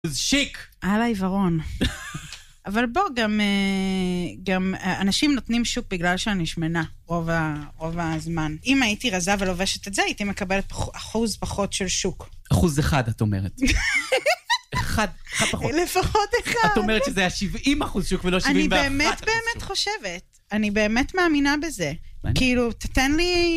שיק. על העיוורון. אבל בוא, גם אנשים נותנים שוק בגלל שאני שמנה, רוב הזמן. אם הייתי רזה ולובשת את זה, הייתי מקבלת אחוז פחות של שוק. 1% את אומרת. אחד פחות. לפחות אחד. את אומרת שזה היה 70% שוק ולא 71%. אני באמת חושבת. אני באמת מאמינה בזה. כאילו, תתן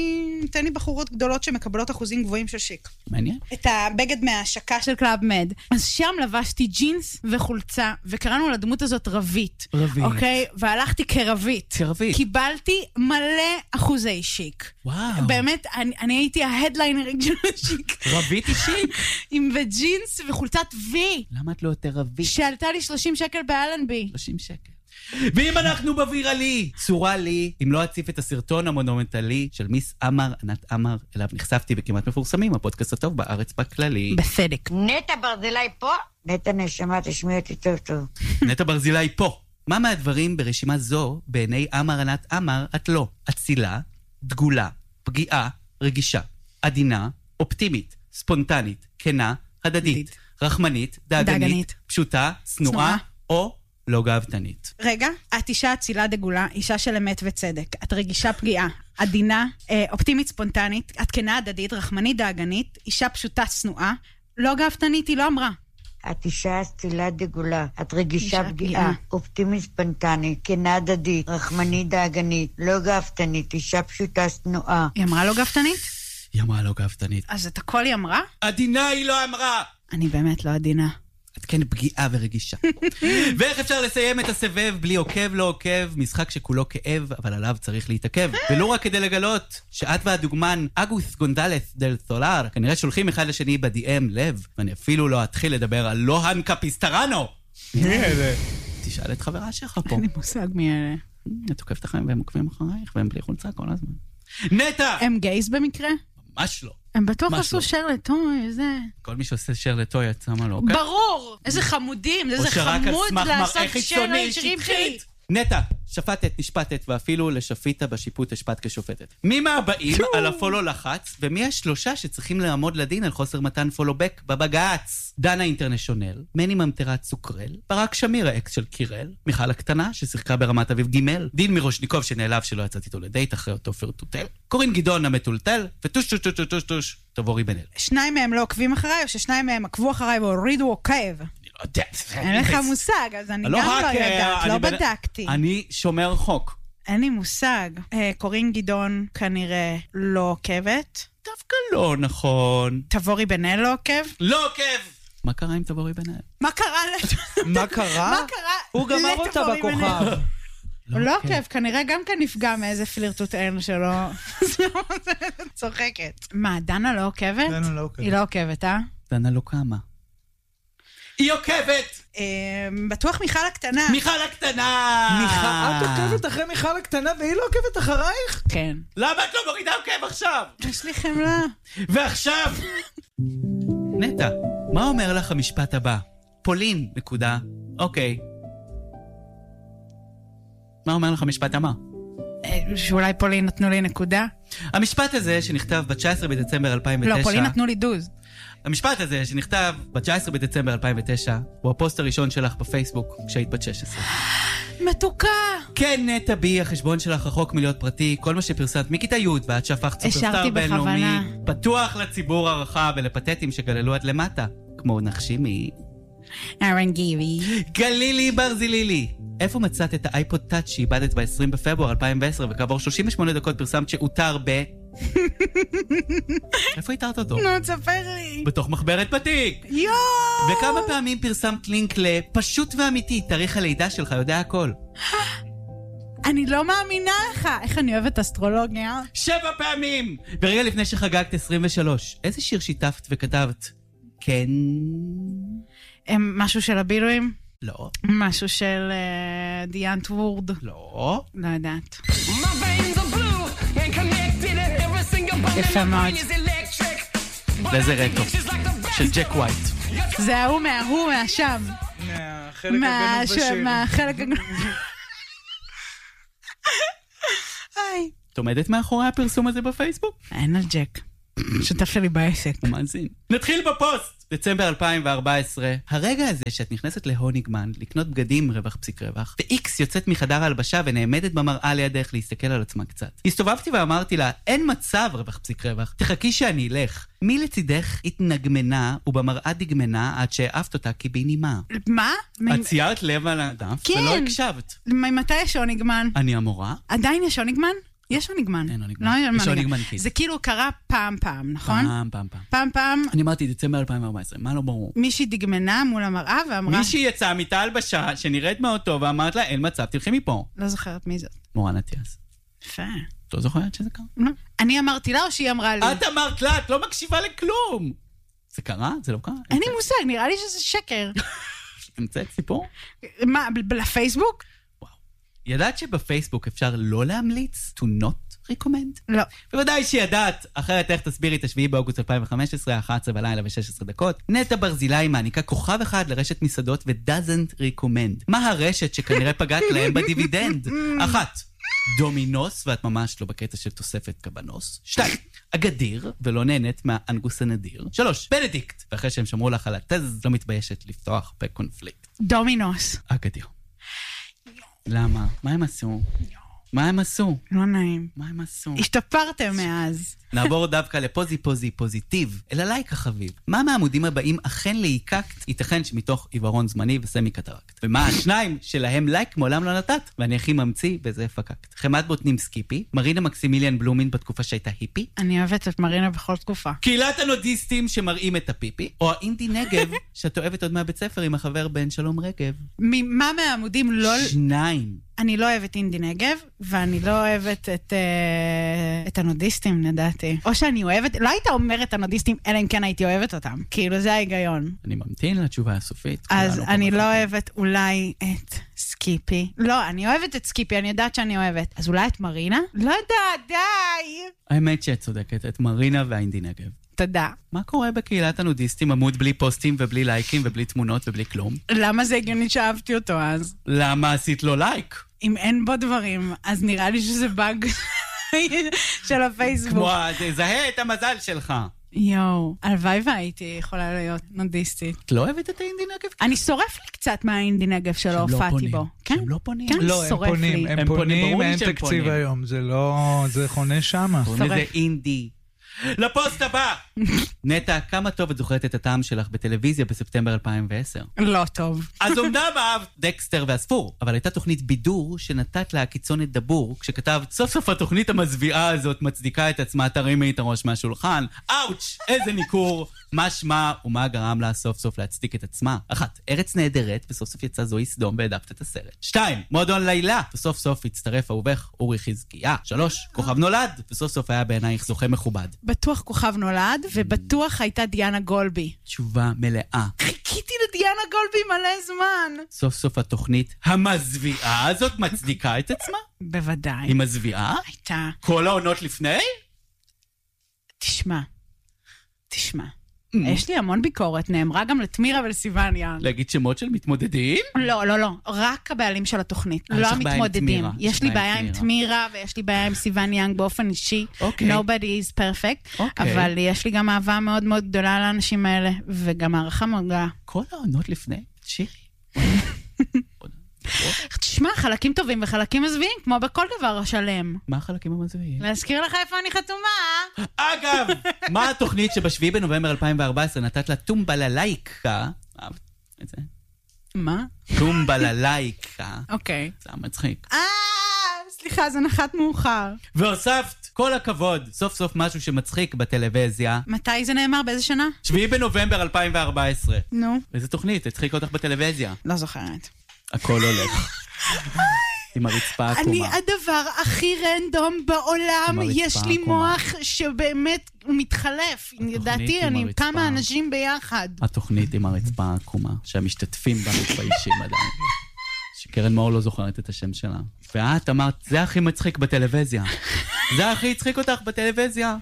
לי בחורות גדולות שמקבלות אחוזים גבוהים של שיק. מעניין. את הבגד מההשקה של קלאב מד. אז שם לבשתי ג'ינס וחולצה, וקראנו לדמות הזאת רבית. רבית. אוקיי? והלכתי כרבית. כרבית. קיבלתי מלא אחוזי שיק. וואו. באמת, אני הייתי ההדליינרינג של השיק. רבית היא שיק? עם וג'ינס וחולצת וי. למה את לא יותר רבית? שעלתה לי 30 שקל באלנבי. 30 שקל. ואם אנחנו בוויראלי, צורה לי, אם לא אציף את הסרטון המונומנטלי של מיס אמר, ענת אמר, אליו נחשפתי וכמעט מפורסמים, הפודקאסט הטוב בארץ בכללי. בסדק. נטע ברזילי פה? נטע נשמה, תשמעי אותי טוב טוב. נטע ברזילי פה. מה מהדברים ברשימה זו, בעיני אמר, ענת אמר, את לא? אצילה, דגולה, פגיעה, רגישה, עדינה, אופטימית, ספונטנית, כנה, הדדית, רחמנית, דאגנית, פשוטה, צנועה, או לא גאוותנית. רגע, את אישה אצילה דגולה, אישה של אמת וצדק. את רגישה פגיעה, עדינה, אופטימית ספונטנית, את כנה הדדית, רחמנית דאגנית, אישה פשוטה צנועה, לא גאוותנית, היא לא אמרה. את אישה אצילה דגולה, את רגישה פגיעה, אופטימית ספונטנית, כנה הדדית, רחמנית דאגנית, לא גאוותנית, אישה פשוטה צנועה. היא אמרה לא גאוותנית? היא אמרה לא גאוותנית. אז את הכל היא אמרה? עדינה היא לא אמרה! אני באמת לא עדינה. את כן פגיעה ורגישה. ואיך אפשר לסיים את הסבב בלי עוקב לא עוקב, משחק שכולו כאב, אבל עליו צריך להתעכב. ולא רק כדי לגלות שאת והדוגמן אגוס גונדלס דל סולר כנראה שולחים אחד לשני ב-DM לב, ואני אפילו לא אתחיל לדבר על לוהן קפיסטרנו. מי אלה? תשאל את חברה שלך פה. אין לי מושג מי אלה. את עוקבת אחריהם והם עוקבים אחרייך, והם בלי חולצה כל הזמן. נטע! הם גייז במקרה? ממש לא. הם בטוח עשו שר לטוי, זה... כל מי שעושה שר לטוי יצא מה לא, אוקיי? ברור! איזה חמודים, איזה חמוד לעשות שר לישירים שלי. נטע, שפטת, נשפטת, ואפילו לשפיטה בשיפוט השפט כשופטת. מי מהבאים על הפולו לחץ, ומי השלושה שצריכים לעמוד לדין על חוסר מתן פולו-בק בבגץ? דנה אינטרנשיונל, מני ממטרת סוקרל, ברק שמיר האקס של קירל, מיכל הקטנה ששיחקה ברמת אביב גימל, דין מירושניקוב שנעלב שלא יצאת איתו לדייט אחרי אותו פרטוטל, קורין גדעון המטולטל, וטוש טוש טוש טוש טוש תבורי בן אל. שניים מהם לא עוקבים אחריי, או ששניים מהם עקבו אחריי והורידו עוקב? אין לך מושג, אז אני גם לא יודעת, לא בדקתי. אני שומר חוק. אין לי מושג. קורין גדעון כנראה לא עוקבת. דווקא לא נכון. תבורי בן אל לא עוקב? לא עוקב! מה קרה עם תבורי בן אל? מה קרה? מה קרה? מה קרה? הוא גמר אותה בכוכב. הוא לא עוקב, כנראה גם כאן נפגע מאיזה פלירטוט אין שלו. צוחקת. מה, דנה לא עוקבת? דנה לא עוקבת. היא לא עוקבת, אה? דנה לא קמה. היא עוקבת! בטוח מיכל הקטנה. מיכל הקטנה! את עוקבת אחרי מיכל הקטנה והיא לא עוקבת אחרייך? כן. למה את לא מורידה עוקב עכשיו? יש לי חמלה. ועכשיו! נטע, מה אומר לך המשפט הבא? פולין, נקודה. אוקיי. מה אומר לך המשפט הבא? שאולי פולין נתנו לי נקודה? המשפט הזה שנכתב ב-19 בדצמבר 2009... לא, פולין נתנו לי דוז. המשפט הזה שנכתב ב-19 בדצמבר 2009 הוא הפוסט הראשון שלך בפייסבוק כשהיית בת 16. מתוקה! כן, נטע בי, החשבון שלך רחוק מלהיות פרטי, כל מה שפרסמת מכיתה י' ועד שהפכת סופרסטאר בינלאומי, פתוח לציבור הרחב ולפתטים שגללו עד למטה, כמו נחשימי. ארן גיבי. גלילי ברזילילי. איפה מצאת את האייפוד טאץ' שאיבדת ב-20 בפברואר 2010 וכעבור 38 דקות פרסמת שאותר איפה התארת אותו? נו, תספר לי. בתוך מחברת בתיק. וכמה פעמים פרסמת לינק לפשוט ואמיתי, תאריך הלידה שלך יודע הכל. אני לא מאמינה לך. איך אני אוהבת אסטרולוגיה? 7 פעמים! ורגע לפני שחגגת 23, איזה שיר שיתפת וכתבת? כן... משהו של הבילויים? לא. משהו של דיאנט וורד? לא. לא יודעת. יפה מאוד. לאיזה רטו? של ג'ק ווייט. זה ההוא מהשם. מהחלק הגנוב. היי. את עומדת מאחורי הפרסום הזה בפייסבוק? אין על ג'ק. שותף שלי בעסק. מאזין. נתחיל בפוסט. דצמבר 2014, הרגע הזה שאת נכנסת להוניגמן, לקנות בגדים רווח פסיק רווח, ו-X יוצאת מחדר ההלבשה ונעמדת במראה לידך להסתכל על עצמה קצת. הסתובבתי ואמרתי לה, אין מצב רווח פסיק רווח, תחכי שאני אלך. מי לצידך התנגמנה ובמראה דגמנה עד שהעפת אותה כבנימה? מה? את ציירת לב על הדף ולא הקשבת. מתי יש הוניגמן? אני המורה? עדיין יש הוניגמן? יש הוניגמן. אין הוניגמן. יש הוניגמן קיד. זה כאילו קרה פעם, נכון? פעם. אני אמרתי, דצמבר 2014, מה לא ברור? מישהי דגמנה מול המראה ואמרה... מישהי יצאה מיטה הלבשה שנראית מהאוטו ואמרת לה, אין מצב, תלכי מפה. לא זוכרת מי זאת. מורן אטיאס. יפה. את לא זוכרת שזה קרה? לא. אני אמרתי לה או שהיא אמרה לי? את אמרת לה, את לא מקשיבה לכלום. זה קרה? זה לא קרה? אין לי מושג, נראה לי שזה שקר. המצאת סיפור? מה, לפייסבוק? וואו. ידעת שבפייסבוק אפשר לא להמליץ? To not recommend? לא. בוודאי שידעת, אחרת איך תסבירי את ה7 באוגוסט 2015, 11 בלילה ו16 דקות. נטע ברזילי מעניקה כוכב אחד לרשת מסעדות ו-doesn't recommend. מה הרשת שכנראה פגעת להם בדיבידנד? 1. דומינוס, ואת ממש לא בקטע של תוספת קבנוס. 2. אגדיר, ולא נהנית מהאנגוס הנדיר. 3. בנדיקט, ואחרי שהם שמרו לך על התז, לא מתביישת לפתוח בקונפליקט. דומינוס. אגדיר. למה? מה הם עשו? מה הם עשו? לא נעים. מה הם עשו? השתפרתם מאז. נעבור דווקא פוזיטיב, אל הלייק החביב. מה מהעמודים הבאים אכן להיקקט, ייתכן שמתוך עיוורון זמני וסמי קטרקט. ומה השניים שלהם לייק מעולם לא נתת, ואני הכי ממציא בזה פקקט. חמת בוטנים סקיפי, מרינה מקסימיליאן בלומין בתקופה שהייתה היפי. אני אוהבת את מרינה בכל תקופה. קהילת הנודיסטים שמראים את הפיפי, או האינדי נגב, שאת אוהבת עוד מהבית ספר עם החבר בן שלום רגב. מה מהעמודים לא... שניים. אני לא אוהבת אינדי נגב, ואני לא אוהבת את הנודיסטים, לדעתי. או שאני אוהבת, לא היית אומרת הנודיסטים, אלא אם כן הייתי אוהבת אותם. כאילו, זה ההיגיון. אני ממתין לתשובה הסופית. אז אני לא אוהבת אולי את סקיפי. לא, אני אוהבת את סקיפי, אני יודעת שאני אוהבת. אז אולי את מרינה? לא יודעת, די! האמת שאת צודקת, את מרינה והאינדי נגב. תודה. מה קורה בקהילת הנודיסטים, עמוד בלי פוסטים ובלי לייקים ובלי תמונות ובלי כלום? למה זה הגיוני שאהבתי אותו אז? למה עשית לו לייק? אם אין בו דברים, אז נראה לי שזה באג של הפייסבוק. כמו, זהה את המזל שלך. יואו, הלוואי והייתי יכולה להיות נודיסטית. את לא אוהבת את האינדי נגב? אני שורף לי קצת מהאינדי נגב שלא הופעתי בו. שהם לא פונים. כן, לא, שורף לי. הם פונים, אין תקציב היום. זה לא, זה חונה שמה. זה אינדי. לפוסט הבא! נטע, כמה טוב את זוכרת את הטעם שלך בטלוויזיה בספטמבר 2010? לא טוב. אז אומנם אהבת דקסטר והספור, אבל הייתה תוכנית בידור שנתת לה קיצונת דבור, כשכתבת סוף סוף התוכנית המזוויעה הזאת מצדיקה את עצמה, תרימי את הראש מהשולחן. אאוץ', איזה ניכור, מה שמה ומה גרם לה סוף סוף להצדיק את עצמה. 1. ארץ נהדרת, וסוף סוף יצא זוהי סדום והעדפת את הסרט. 2. מועדון לילה, וסוף סוף הצטרף אהובך אורי חזקיה. 3. כוכב נולד, וסוף סוף היה בעינייך זוכה מכובד. בטוח כוכב נולד, ובטוח הייתה דיאנה גולבי. תשובה מלאה. חיכיתי לדיאנה גולבי מלא זמן. סוף סוף התוכנית המזוויעה הזאת מצדיקה את עצמה? בוודאי. היא מזוויעה? הייתה. כל העונות לפני? תשמע. יש לי המון ביקורת, נאמרה גם לתמירה ולסיוון יאנג. להגיד שמות של מתמודדים? לא, רק הבעלים של התוכנית, לא המתמודדים. יש לי בעיה עם תמירה, ויש לי בעיה עם סיוון יאנג באופן אישי. Nobody is perfect, אבל יש לי גם אהבה מאוד מאוד גדולה לאנשים האלה, וגם הערכה מאוד גדולה. כל העונות לפני? שירי. תשמע, חלקים טובים וחלקים מזוויעים, כמו בכל דבר שלם. מה החלקים המזוויעים? להזכיר לך איפה אני חתומה. אגב, מה התוכנית שב7 בנובמבר 2014 נתת לה טומבללייקה? את זה? מה? טומבללייקה. אוקיי. זה מצחיק. סליחה, זה נחת מאוחר. והוספת, כל הכבוד, סוף סוף משהו שמצחיק בטלוויזיה. מתי זה נאמר? באיזה שנה? 7 בנובמבר 2014. נו. איזה תוכנית? הצחיק אותך בטלוויזיה. לא זוכרת. הכל הולך. עם הרצפה עקומה. אני הדבר הכי רנדום בעולם, יש לי מוח שבאמת הוא מתחלף. לדעתי, אני עם כמה אנשים ביחד. התוכנית עם הרצפה העקומה, שהמשתתפים בה מתביישים עדיין. שקרן מאור לא זוכרת את השם שלה. ואת אמרת, זה הכי מצחיק בטלוויזיה. זה הכי הצחיק אותך בטלוויזיה.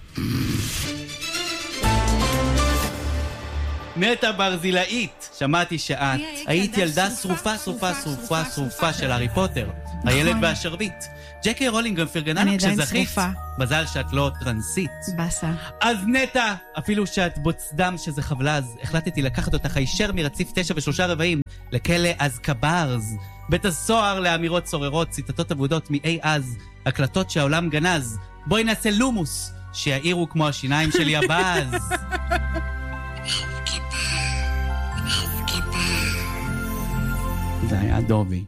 נטע ברזילאית, שמעתי שאת היית ילדה שרופה של הארי פוטר, הילד והשרביט. ג'קי רולינג גם פרגנה לך כשזכית. מזל שאת לא טרנסית. בסה. אז נטע, אפילו שאת בוצדם שזה חבלז, החלטתי לקחת אותך הישר מרציף 9 ו3/4 לכלא אזקברס. בית הסוהר לאמירות סוררות, ציטטות עבודות מאי אז, הקלטות שהעולם גנז. בואי נעשה לומוס, שיעירו כמו השיניים שלי הבאז. זה היה דובי.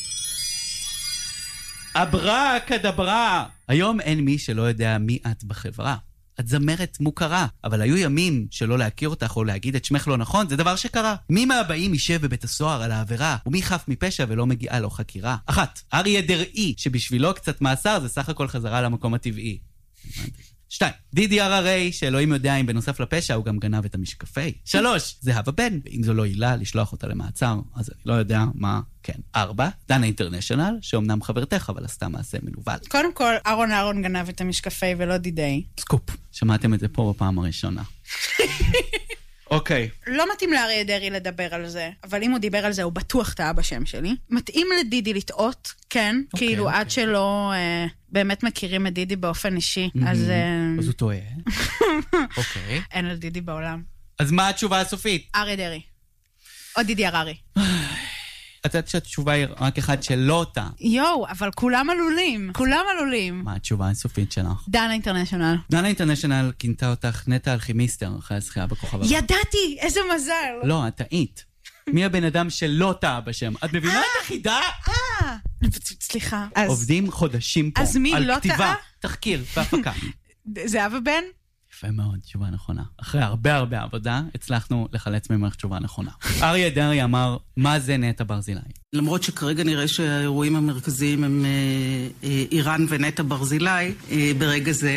אברה כדברה! היום אין מי שלא יודע מי את בחברה. את זמרת מוכרה, אבל היו ימים שלא להכיר אותך או להגיד את שמך לא נכון, זה דבר שקרה. מי מהבאים יישב בבית הסוהר על העבירה, ומי חף מפשע ולא מגיעה לו חקירה? 1. אריה דרעי, שבשבילו קצת מאסר זה סך הכל חזרה למקום הטבעי. 2. דידי הררי, שאלוהים יודע אם בנוסף לפשע הוא גם גנב את המשקפי. 3. זהבה בן, ואם זו לא עילה לשלוח אותה למעצר, אז אני לא יודע מה כן. 4. דנה אינטרנשיונל, שאומנם חברתך, אבל עשתה מעשה מנוול. קודם כל, אהרון גנב את המשקפי ולא דידי. סקופ. שמעתם את זה פה בפעם הראשונה. אוקיי. לא מתאים לאריה דרעי לדבר על זה, אבל אם הוא דיבר על זה, הוא בטוח טעה בשם שלי. מתאים לדידי לטעות, כן, כאילו עד שלא באמת מכירים את דידי באופן אישי, אז הוא טועה. אוקיי. אין על דידי בעולם. אז מה התשובה הסופית? אריה דרעי. או דידי הררי. את יודעת שהתשובה היא רק אחד שלא אותה. יואו, אבל כולם עלולים. מה התשובה הסופית שלך? דנה אינטרנשיונל. דנה אינטרנשיונל כינתה אותך נטע אלכימיסטר אחרי הזכייה בכוכב הבא. ידעתי, איזה מזל. לא, את טעית. מי הבן אדם שלא טעה בשם? את מבינה את החידה? סליחה. עובדים חודשים פה. אז מי לא טעה? על כתיבה, תחקיר והפקה. זהבה בן? יפה מאוד, תשובה נכונה. אחרי הרבה עבודה, הצלחנו לחלץ ממך תשובה נכונה. אריה דרעי אמר, מה זה נטע ברזילי? למרות שכרגע נראה שהאירועים המרכזיים הם איראן ונטע ברזילי, ברגע זה,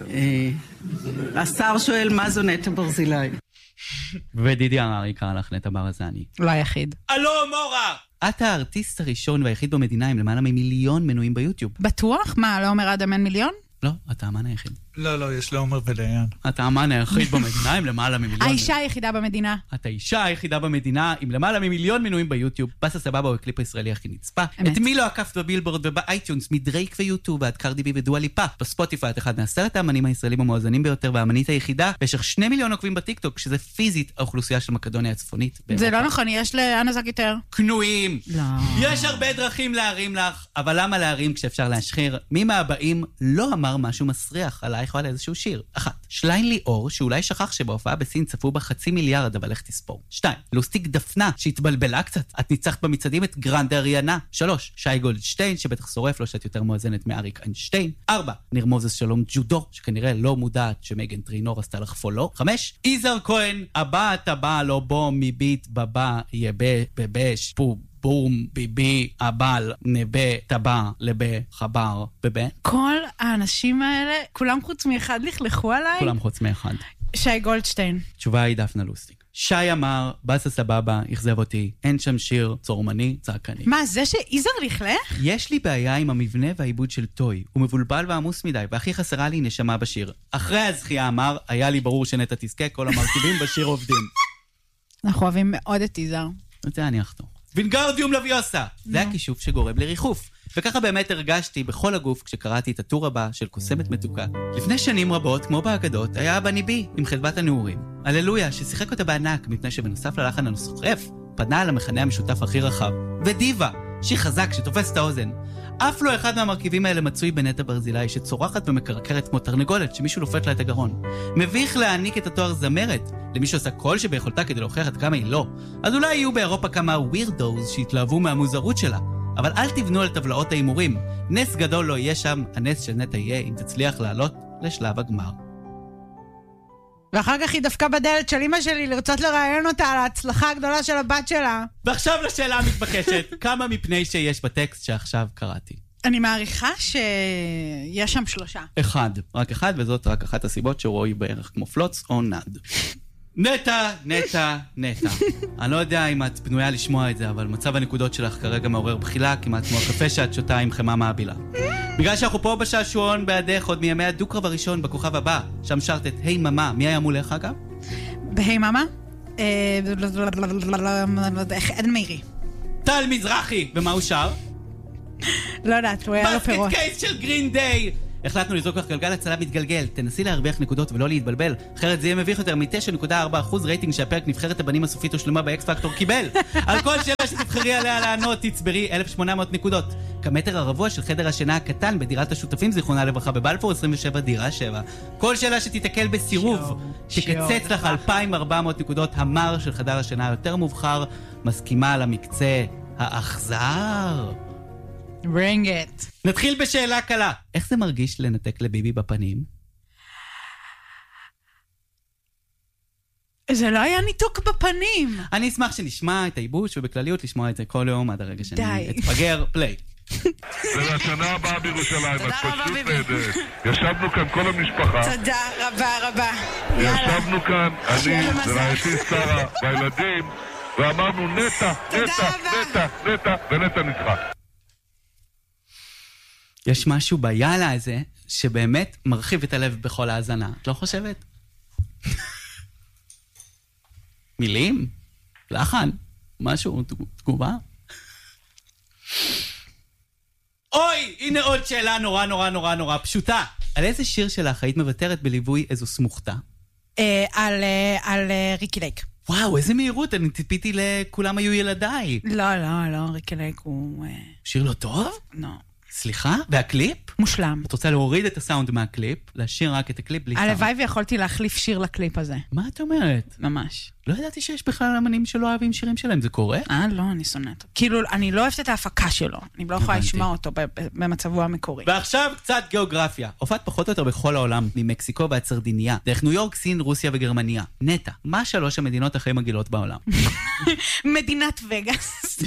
השר שואל מה זו נטע ברזילי. ודידי הררי קרא לך נטע ברזני. לא היחיד. אלו מורה! את הארטיסט הראשון והיחיד במדינה עם למעלה ממיליון מנויים ביוטיוב. בטוח? מה, לא אומר אדם אין מיליון? לא, אתה האמן היחיד. לא, יש לו עומר ודיין. אתה האמן היחיד במדינה עם למעלה ממיליון. האישה היחידה במדינה. את האישה היחידה במדינה עם למעלה ממיליון מנויים ביוטיוב. בסה סבבה הוא הקליפ הישראלי הכי נצפה. את מי לא עקפת בבילבורד ובאייטיונס, מדרייק ויוטיוב ועד קרדי בי ודואה ליפה. בספוטיפיי את אחד מ10 האמנים הישראלים המואזנים ביותר והאמנית היחידה, במשך 2 מיליון עוקבים בטיקטוק, שזה פיזית האוכלוסייה של מקדוניה הצפונית. זה לא נכון, יש לאנה זקיטר. קנויים. לא. יש הרבה דרכים להרים לך, אבל למה להרים כשאפשר להשחיר? מי מהבאים לא אמר משהו מסריח עלייך או על איזשהו שיר? 1. שליין ליאור, שאולי שכח שבהופעה בסין צפו בה 500 מיליארד, אבל איך תספור. 2. לוסטיק דפנה, שהתבלבלה קצת. את ניצחת במצעדים את גרנד אריאנה. 3. שי גולדשטיין, שבטח שורף לו שאת יותר מואזנת מאריק איינשטיין. 4. ניר מוזס שלום ג'ודו, שכנראה לא מודעת שמגן טרינור עשתה לך פולו. 5. איזר כהן, הבא אתה בא, לא בוא מביט בבא, יבה בבש, פו. בום, ביבי, הבל, נבה, טבע, לבה, חבר, בבה. כל האנשים האלה, כולם חוץ מאחד לכלכו עליי? כולם חוץ מאחד. שי גולדשטיין. תשובה היא דפנה לוסטיק. שי אמר, בסה סבבה, יחזב אותי, אין שם שיר, צורמני, צעקני. מה, זה שאיזר לכלך? יש לי בעיה עם המבנה והעיבוד של טוי. הוא מבולבל ועמוס מדי, והכי חסרה לי נשמה בשיר. אחרי הזכייה אמר, היה לי ברור שנטע תזכה, כל המרכיבים בשיר עובדים. אנחנו אוהבים מאוד את איזר. זה אני אחתוך. וינגרדיום לוויוסה. זה הכישוף שגורם לריחוף. וככה באמת הרגשתי בכל הגוף כשקראתי את הטור הבא של קוסמת מתוקה. לפני שנים רבות, כמו באגדות, היה אבא ניבי עם חדוות הנעורים. הללויה, ששיחק אותה בענק מפני שבנוסף ללחן הנוסחף, פנה על המכנה המשותף הכי רחב. ודיבה, שיר חזק שתופס את האוזן. אף לא אחד מהמרכיבים האלה מצוי בנטע ברזילי שצורחת ומקרקרת כמו תרנגולת שמישהו לופת לה את הגרון. מביך להעניק את התואר זמרת למי שעושה כל שביכולתה כדי להוכיח עד כמה היא לא. אז אולי יהיו באירופה כמה ווירדוז שהתלהבו מהמוזרות שלה. אבל אל תבנו על טבלאות האימורים. נס גדול לא יהיה שם, הנס של נטע יהיה אם תצליח לעלות לשלב הגמר. ואחר כך היא דווקא בדלת של אמא שלי לרצות לראיין אותה על ההצלחה הגדולה של הבת שלה. ועכשיו לשאלה המתבקשת, כמה מפני שיש בטקסט שעכשיו קראתי? אני מעריכה שיש שם 3. 1, רק 1, וזאת רק אחת הסיבות שרואי בערך כמו פלוץ או נד. נטע. אני לא יודע אם את בנויה לשמוע את זה, אבל מצב הנקודות שלך כרגע מעורר בחילה, כמעט כמו הקפה שאת שותה עם חמה מעבילה. בגלל שאנחנו פה בשעשועון בעדך עוד מימי הדו-קרב הראשון בכוכב הבא, שם שרת את היי ממה. מי היה מולך אגב? בהי ממה? עדן מאירי. טל מזרחי. ומה הוא שר? לא יודעת, הוא היה לו פירות. בסקט קייס של גרין דיי! החלטנו לזרוק לך גלגל הצלה מתגלגל, תנסי להרוויח נקודות ולא להתבלבל, אחרת זה יהיה מביך יותר מ-9.4% רייטינג שהפרק נבחרת הבנים הסופית הושלמה באקס פקטור קיבל. על כל שאלה שתבחרי עליה לענות, תצברי 1,800 נקודות. כמטר הרבוע של חדר השינה הקטן בדירת השותפים זיכרונה לברכה בבלפור 27 דירה 7. כל שאלה שתתקל בסירוב, תקצץ לך 2,400 נקודות. המר של חדר השינה היותר מובחר מסכימה על המקצה האכזר. Bring it. נתחיל בשאלה קלה. איך זה מרגיש לנתק לביבי בפנים? זה לא היה ניתוק בפנים. אני אשמח שנשמע את הייבוש ובכלליות לשמוע את זה כל יום עד הרגע שאני אתפגר. פליי. ולשנה הבאה בירושלים, את פשוט נהדרת. ישבנו כאן כל המשפחה. תודה רבה. ישבנו כאן, אני ורעייתי שרה והילדים, ואמרנו נטע, ונטע ניצחה. יש משהו ביאללה הזה שבאמת מרחיב את הלב בכל האזנה. את לא חושבת? מילים? לחן? משהו? תגובה? אוי! הנה עוד שאלה נורא פשוטה. על איזה שיר שלך היית מבטרת בליווי איזו סמוכתה? על ריקי לייק. וואו, איזה מהירות, אני ציפיתי לכולם היו ילדיי. לא, ריקי לייק הוא... שיר לא טוב? לא. סליחה? והקליפ? מושלם. את רוצה להוריד את הסאונד מהקליפ, להשאיר רק את הקליפ בלי סאונד. הלוואי ויכולתי להחליף שיר לקליפ הזה. מה את אומרת? ממש. לא ידעתי שיש בכלל אמנים שלא אוהבים שירים שלהם, זה קורה? לא, אני שונאת. כאילו, אני לא אוהבת את ההפקה שלו. אני לא יכולה לשמוע אותו במצבו המקורי. ועכשיו קצת גיאוגרפיה. הופעת פחות או יותר בכל העולם, ממקסיקו ועד סרדיניה, דרך ניו יורק, סין, רוסיה וגרמניה. נטע, מה 3 המדינות הכי מגעילות בעולם? מדינת וגאס.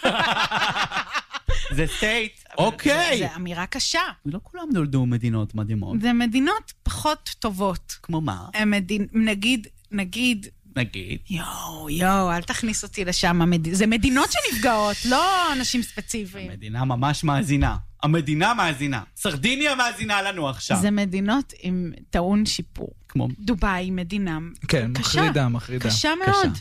זה סטייט. אוקיי. זה אמירה קשה. לא כולם נולדו מדינות מדהימות. זה מדינות פחות טובות. כמו מה? נגיד. יואו, אל תכניס אותי לשם. זה מדינות שנפגעות, לא אנשים ספציפיים. המדינה מאזינה. סרדיניה מאזינה לנו עכשיו. זה מדינות עם טעון שיפור. כמו? דובאי, מדינה. כן, מחרידה. קשה מאוד.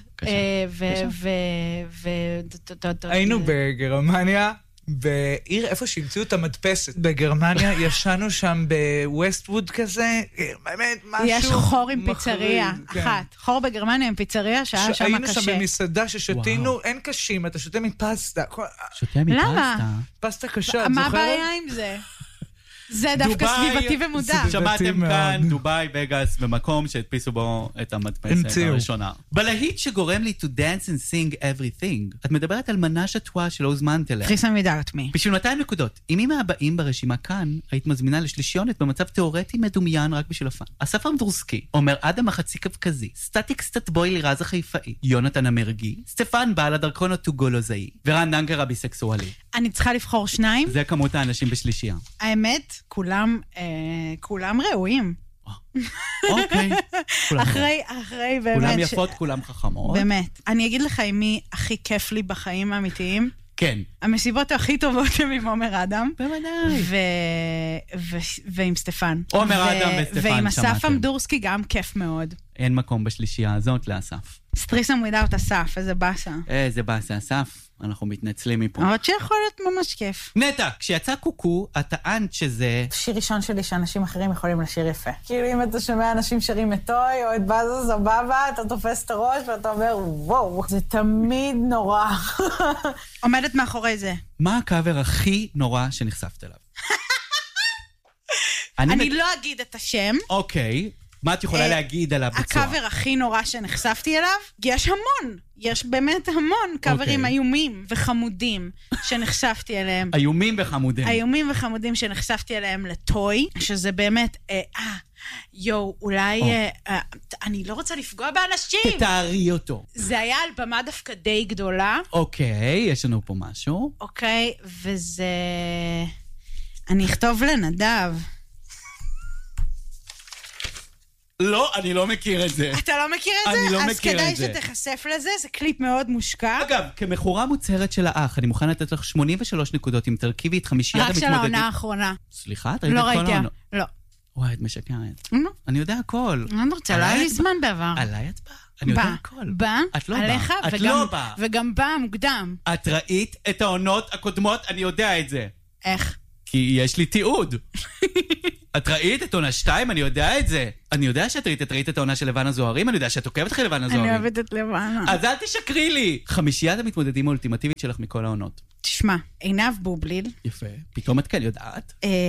היינו בגרמניה, בעיר איפה שהמציאו את המדפסת. בגרמניה ישנו שם בווסטווד כזה, באמת משהו... יש חור עם פיצריה, אחת. חור בגרמניה עם פיצריה שהיה שם קשה. היינו שם במסעדה ששתינו, אין קשים, אתה שותה מפסטה. שותה מפסטה? למה? פסטה קשה, את זוכרת? מה הבעיה עם זה? זה דווקא סביבתי ומודע. שמעתם כאן דוביי, וגאס, במקום שהדפיסו בו את המדפסת הראשונה. בלהיט שגורם לי to dance and sing everything. את מדברת על מנשה טועה שלא הוזמנת אליה. חיסם מדעת מי. בשביל 200 נקודות. אם היא מהבאים ברשימה כאן, היית מזמינה לשלישיונת במצב תיאורטי מדומיין רק בשביל הפן. אסף אמדורסקי, אומר אדם החצי קווקזי, סטטיק סטטבוי לירז החיפאי, יונתן המרגי, סטפן בעל הדרכון הטוגולוזאי, ורן דנקר הביסקסואלי. אני צריכה לבחור 2. זה כמות האנשים בשלישייה. האמת, כולם ראויים. אוקיי. אחרי באמת... כולם יפות, כולם חכמות. באמת. אני אגיד לך עם מי הכי כיף לי בחיים האמיתיים. כן. המסיבות הכי טובות הם עם עומר אדם. בוודאי. ועם סטפן. עומר אדם וסטפן, ועם אסף אמדורסקי גם כיף מאוד. אין מקום בשלישייה הזאת לאסף. סטריסם ווידאוט אסף, איזה באסה. איזה באסה, אסף. אנחנו מתנצלים מפה. אבל שיכול להיות ממש כיף. נטע, כשיצא קוקו, את טענת שזה... שיר ראשון שלי שאנשים אחרים יכולים לשיר יפה. כאילו אם אתה שומע אנשים שרים את טוי או את בזה סבבה, אתה תופס את הראש ואתה אומר, וואו, זה תמיד נורא. עומדת מאחורי זה. מה הקאבר הכי נורא שנחשפת אליו? אני לא אגיד את השם. אוקיי. מה את יכולה להגיד על הביצוע? הקאבר הכי נורא שנחשפתי אליו, יש המון. יש באמת המון קאברים איומים וחמודים שנחשפתי אליהם. איומים וחמודים. איומים וחמודים שנחשפתי אליהם לטוי, שזה באמת, אולי, אני לא רוצה לפגוע באנשים. תתארי אותו. זה היה על במה דווקא די גדולה. אוקיי, יש לנו פה משהו. אוקיי, וזה... אני אכתוב לנדב. לא, אני לא מכיר את זה. אתה לא מכיר את זה? אני לא מכיר את זה. אז כדאי שתחשף לזה, זה קליפ מאוד מושקע. אגב, כמחורה מוצהרת של האח, אני מוכן לתת לך 83 נקודות עם תרכיבי את 5 רק של העונה האחרונה. סליחה? לא ראיתי, לא. וואי, את משקרת. אני יודע הכל. אני רוצה, לא היה לי זמן בעבר. עליי את באה? אני יודע הכל. בא, עליך, את לא באה. וגם בא מוקדם. את ראית את העונות הקודמות, אני יודע את זה. איך? כי יש לי תיעוד. את ראית את עונה 2? אני יודע את זה. אני יודע שאת ראית את העונה של לבנה זוהרים, אני יודע שאת עוקבת אחרי לבנה זוהרים. אני אוהבת את לבנה. אז אל תשקרי לי. 5 המתמודדים האולטימטיבית שלך מכל העונות. תשמע, עינב בובליל. יפה. פתאום את כן יודעת.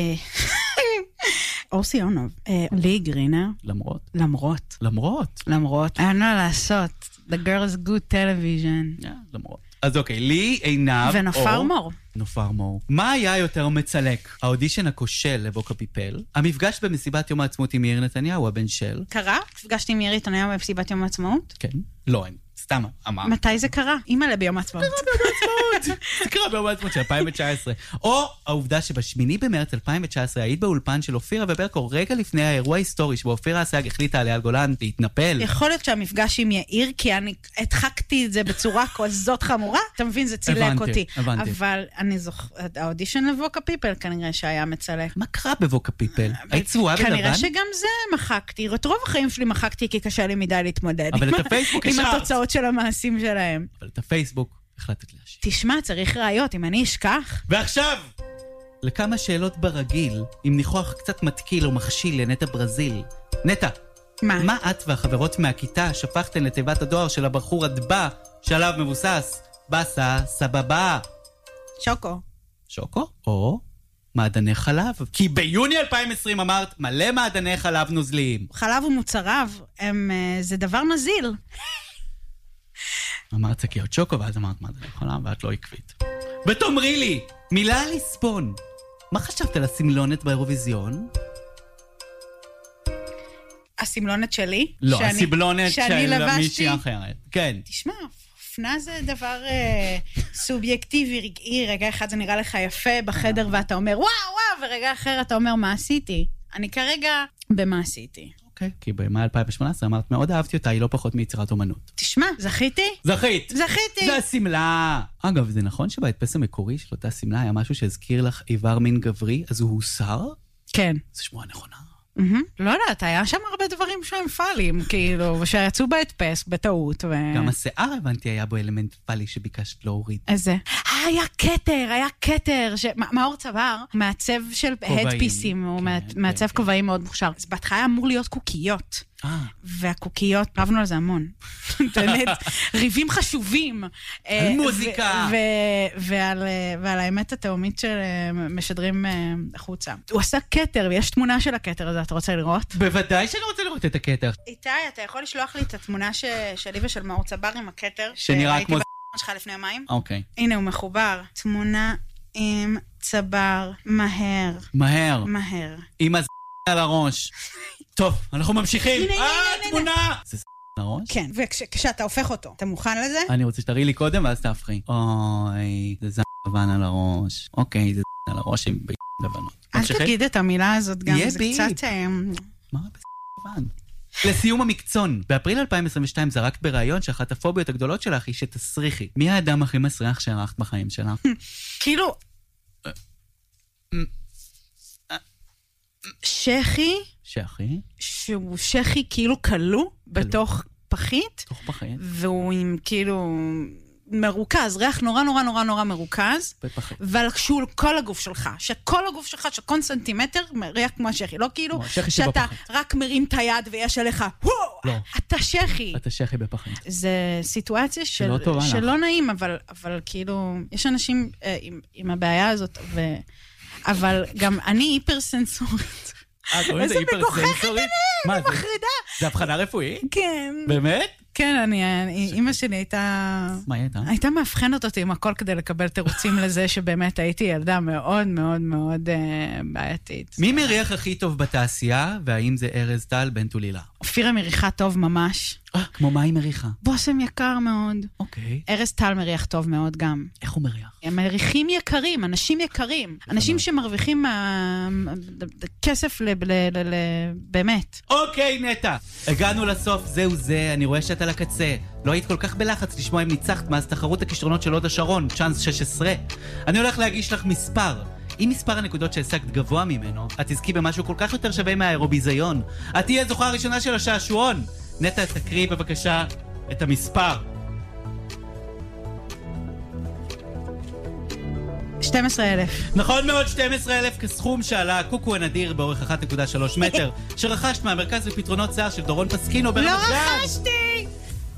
אורסי יונוב. לי גרינר. למרות. אין מה לעשות. The girl's good television. למרות. אז אוקיי, לי, עינב, ונופר מור. נופר מור. מה היה יותר מצלק? האודישן הכושל לבוקה פיפל, המפגש במסיבת יום העצמאות עם יאיר נתניהו, הבן של. קרה? נפגשתי עם יאיר נתניהו במסיבת יום העצמאות? כן. לא, סתם אמר. מתי זה קרה? אימא'לה ביום העצמאות. זה קרה ביום העצמאות של 2019. או העובדה שבשמיני במרץ 2019 היית באולפן של אופירה וברקו רגע לפני האירוע ההיסטורי שבו אופירה אסייג החליטה על אייל גולן להתנפל. יכול להיות שהמפגש עם יאיר, כי אני הדחקתי את זה בצורה כזאת חמורה, אתה מבין, זה צילק אותי. הבנתי. אבל אני האודישן לבוקה פיפל כנראה שהיה מצלק. מה קרה בבוקה פיפל? היית צבועה בלבן? כנראה שגם זה מחקתי. את רוב החיים שלי מחקתי כי קשה לי מדי להתמודד. אבל את הפייסבוק עם התוצאות של המעשים שלהם. אבל את הפייסבוק החלטת להשאיר. תשמע, צריך ראיות, אם אני אשכח. ועכשיו, לכמה שאלות ברגיל, עם ניחוח קצת מתקיל או מכשיל לנטה ברזיל. נטה, מה את והחברות מהכיתה שפכתן לתיבת הדואר של הבחור הדבא שעליו מבוסס? בסה, סבבה. שוקו? או מעדני חלב. כי ביוני 2020 אמרת מלא מעדני חלב נוזליים. חלב ומוצריו, זה דבר נזיל. אמרת שקיות שוקו, ואז אמרת מעדני חלב, ואת לא עקבית. ותאמרי לי, מילה על לספון. מה חשבת על הסמלונת באירוויזיון? הסמלונת שלי? לא, הסמלונת של מישהי אחרת. כן. תשמע, אופנה זה דבר סובייקטיבי, רגעי. רגע אחד זה נראה לך יפה בחדר ואתה אומר וואו, ורגע אחר אתה אומר מה עשיתי. אני כרגע במה עשיתי. אוקיי, כי במאי 2018 אמרת מאוד אהבתי אותה, היא לא פחות מיצירת אומנות. תשמע, זכיתי? זכית! זה הסמלה! אגב, זה נכון שבהדפס המקורי של אותה סמלה היה משהו שהזכיר לך איבר מין גברי, אז הוא הוסר? כן. זה שמועה נכונה. לא יודעת, היה שם הרבה דברים שהם פאלים, כאילו, שיצאו בהדפס, בטעות. גם השיער הבנתי היה בו אלמנט פאלי שביקשת להוריד. איזה? היה כתר, מאור צבר, מעצב של הדפיסים, הוא מעצב כובעים מאוד מוכשר. אז בהתחלה היה אמור להיות קוקיות. והקוקיות, רבנו על זה המון. באמת, ריבים חשובים. על מוזיקה. ועל האמת התאומית שמשדרים החוצה. הוא עשה כתר, ויש תמונה של הכתר הזה, אתה רוצה לראות? בוודאי שאני רוצה לראות את הכתר. איתי, אתה יכול לשלוח לי את התמונה שלי ושל מאור צבר עם הכתר? שנראה כמו... שלך לפני יומיים? אוקיי. הנה, הוא מחובר. תמונה עם צבר מהר. עם על הראש. טוב, אנחנו ממשיכים. תמונה! זה על הראש? כן, וכשאתה הופך אותו, אתה מוכן לזה? אני רוצה שתראי לי קודם ואז תהפכי. אוי, זה לבן על הראש. אוקיי, זה על הראש עם לבנות. אל תגיד את המילה הזאת גם, זה קצת... מה לבן? לסיום המקצון, באפריל 2022 זרקת בראיון שאחת הפוביות הגדולות שלך היא שתסריחי. מי האדם הכי מסריח שערכת בחיים שלך? כאילו... שכי, שהוא שכי כאילו כלוא בתוך פחית, והוא עם כאילו מרוכז, ריח נורא נורא נורא נורא מרוכז, ולקשו כל הגוף שלך, שכל הגוף שלך, שכל סנטימטר, ריח כמו השכי, לא כאילו שאתה רק מרים את היד ויש עליך, אתה שכי. אתה שכי בפחית. זה סיטואציה שלא נעים, אבל כאילו, יש אנשים עם הבעיה הזאת, אבל גם אני היפרסנסורית. איזה מגוחכת אני מחרידה. זה הבחנה רפואית? כן. באמת? כן, אמא שלי הייתה... מה היא הייתה? הייתה מאבחנת אותי עם הכל כדי לקבל תירוצים לזה שבאמת הייתי ילדה מאוד מאוד מאוד בעייתית. מי מריח הכי טוב בתעשייה, והאם זה ארז טל בן טולילה? אופירה מריחה טוב ממש. כמו מה היא מריחה? בושם יקר מאוד. אוקיי. ארז טל מריח טוב מאוד גם. איך הוא מריח? הם מריחים יקרים, אנשים יקרים. אנשים שמרוויחים כסף באמת. אוקיי, נטה. הגענו לסוף, זהו זה, אני רואה שאת על הקצה. לא היית כל כך בלחץ לשמוע אם ניצחת מאז תחרות הכישרונות של הוד השרון, צ'אנס 16. אני הולך להגיש לך מספר. אם מספר הנקודות שהשגת גבוה ממנו, את תזכי במשהו כל כך יותר שווה מהאירוביזיון. את תהיה זוכה הראשונה של השעשועון. נטה, תקריא בבקשה את המספר. 12,000. נכון מאוד, 12,000 כסכום שעלה קוקו הנדיר באורך 1.3 מטר, שרכשת מהמרכז לפתרונות שיער של דורון פסקינו ברמת גן. לא רכשתי!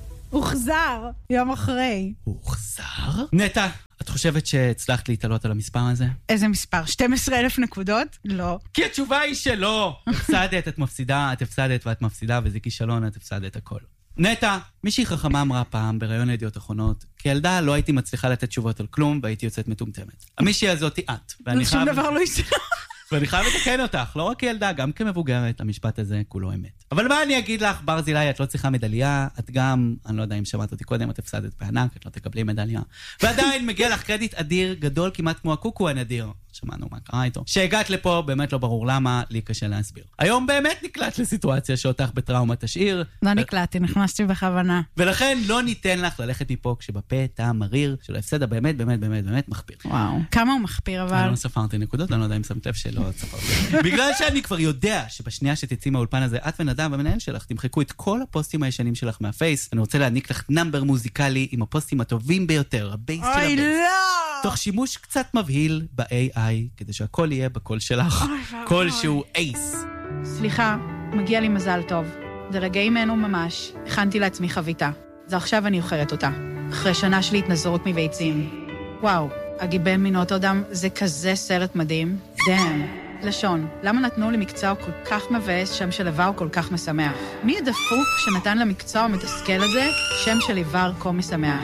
הוחזר, יום אחרי. הוחזר? נטע, את חושבת שהצלחת להתעלות על המספר הזה? איזה מספר? 12,000 נקודות? לא. כי התשובה היא שלא. הפסדת, את מפסידה, את הפסדת ואת מפסידה, וזה כישלון, את הפסדת הכל. נטע, מישהי חכמה אמרה פעם בראיון לידיעות אחרונות, כילדה לא הייתי מצליחה לתת תשובות על כלום והייתי יוצאת מטומטמת. המישהי הזאת היא את. שום דבר לא ישתנה. ואני חייב לתקן אותך, לא רק כילדה, גם כמבוגרת, המשפט הזה כולו אמת. אבל מה אני אגיד לך, ברזילי, את לא צריכה מדליה, את גם, אני לא יודע אם שמעת אותי קודם, את הפסדת בענק, את לא תקבלי מדליה. ועדיין מגיע לך קרדיט אדיר, גדול כמעט כמו הקוקו הנדיר. שמענו מה קרה איתו. שהגעת לפה, באמת לא ברור למה, לי קשה להסביר. היום באמת נקלט לסיטואציה שאותך בטראומה תשאיר. לא נקלטתי, נכנסתי בכוונה. ולכן לא ניתן לך ללכת מפה כשבפה טעם מריר, של ההפסד הבאמת, באמת, באמת, באמת מחפיר. וואו. כמה הוא מחפיר אבל? אני לא ספרתי נקודות, אני לא יודע אם שמת לב שלא ספרתי. בגלל שאני כבר יודע שבשנייה שתצאי מהאולפן הזה, את ונדב המנהל שלך, תמחקו את כל הפוסטים הישנים שלך מהפייס. אני רוצה להעניק לך נאמבר מוזיקלי עם הפוסטים הטובים ביותר, הבייס של הבייס. אוי, לא! תוך שימוש קצת מבהיל ב-AI, כדי שהכל יהיה בקול שלך. קול שהוא אייס. סליחה, מגיע לי מזל טוב. זה רגעים אלו ממש. הכנתי לעצמי חביתה. זה עכשיו אני אוכלת אותה. אחרי שנה שלי התנזרות מביצים. וואו, הגיבל מינות אדם זה כזה סרט מדהים. דאם. לשון, למה נתנו לי מקצוע כל כך מבאס, שם של איבר כל כך משמח? מי הדפוק שנתן למקצוע המתסכל הזה, שם של איבר כה משמח?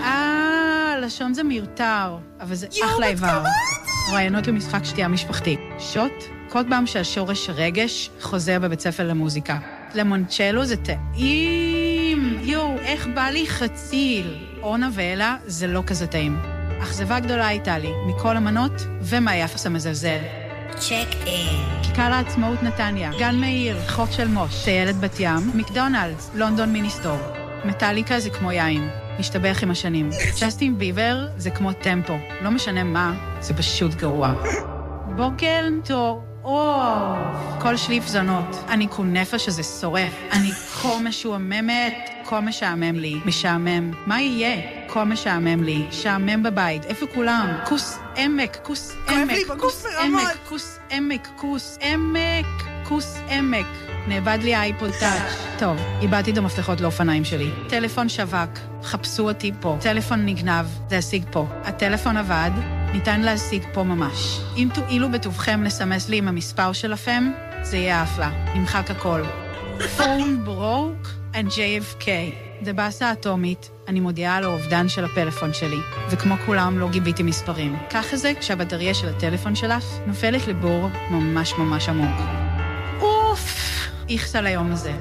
לשון זה מיותר, אבל זה אחלה איבר. רעיונות למשחק שתייה משפחתי. שוט, קוד פעם שהשורש רגש חוזר בבית ספר למוזיקה. למונצ'לו זה טעים. יו, איך בא לי חציל. אונה ואלה זה לא כזה טעים. אכזבה גדולה הייתה לי, מכל המנות ומהיחס המזלזל. צ'ק אין. כיכר העצמאות נתניה, גן מאיר, חוף של מוש, טיילת בת ים, מקדונלדס, לונדון מיניסטור. מטליקה זה כמו יין, משתבח עם השנים. ג'סטין ביבר זה כמו טמפו, לא משנה מה, זה פשוט גרוע. בוקר טוב, כל שליף זונות, אני כונפה שזה שורף, אני כה משועממת, כה משעמם לי, משעמם, מה יהיה? כה משעמם לי, שעמם בבית, איפה כולם? כוס עמק, כוס עמק, כוס עמק, כוס עמק, כוס עמק, כוס עמק. נאבד לי האייפוד טאץ'. טוב, איבדתי את המפתחות לאופניים שלי. טלפון שווק, חפשו אותי פה. טלפון נגנב, להשיג פה. הטלפון עבד, ניתן להשיג פה ממש. אם תועילו בטובכם לסמס לי עם המספר שלכם, זה יהיה אפלה. נמחק הכל. Phone broke and JFK. דבאסה אטומית, אני מודיעה על האובדן של הפלאפון שלי, וכמו כולם לא גיביתי מספרים. ככה זה כשהבטריה של הטלפון שלך נופלת לבור ממש ממש עמוק. איכס על היום הזה.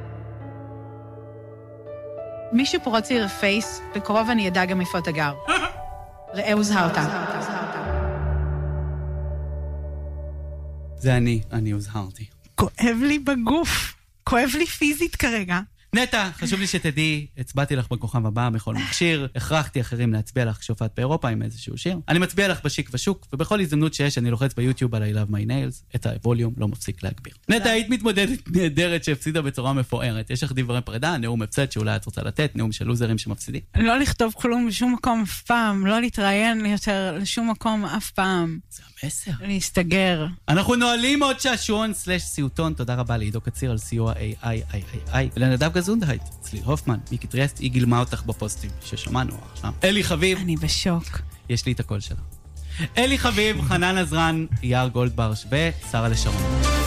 מי שפורץ לי לפייס, בקרוב אני ידע גם איפה אתה גר. ראה הוזהרת. זה אני הוזהרתי. כואב לי בגוף. כואב לי פיזית כרגע. נטע, חשוב לי שתדעי, הצבעתי לך בכוכב הבא בכל מכשיר, הכרחתי אחרים להצביע לך כשהופעת באירופה עם איזשהו שיר. אני מצביע לך בשיק ושוק, ובכל הזדמנות שיש אני לוחץ ביוטיוב על I love my nails, את הווליום לא מפסיק להגביר. נטע, היית מתמודדת נהדרת שהפסידה בצורה מפוארת. יש לך דברי פרידה, נאום הפסד שאולי את רוצה לתת, נאום של לוזרים שמפסידים. לא לכתוב כלום בשום מקום אף פעם, לא להתראיין יותר לשום מקום אף פעם. זה המסר. להסתגר. אנחנו נועלים עוד שעשועון/סיוטון. תודה רבה לעידו קציר על סיוע AI. ולנדב גזונדהייט, צליל הופמן, מיקי טרסט, היא גילמה אותך בפוסטים ששמענו עכשיו. אלי חביב. אני בשוק. יש לי את הקול שלה. אלי חביב, חנן עזרן, יער גולדברש ושרה לשרון.